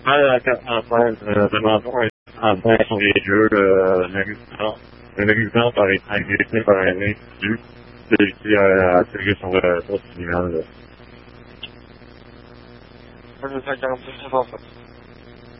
Après, demandons après sur les jeux, le résident par être agressé par un individu, qui a tiré sur le criminel. Moi, je fais 46 en fait.